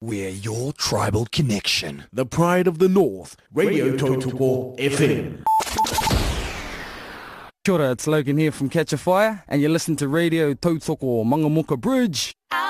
We're your tribal connection. The pride of the North, Radio Tautoko FM. Kia ora, it's Logan here from Catch a Fire, and you listen to Radio Tautoko Mangamuka Bridge.